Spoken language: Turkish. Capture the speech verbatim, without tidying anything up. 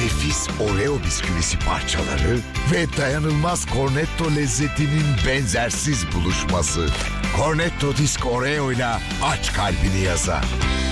nefis Oreo bisküvisi parçaları ve dayanılmaz Cornetto lezzetinin benzersiz buluşması. Cornetto Disk Oreo ile aç kalbini yaza.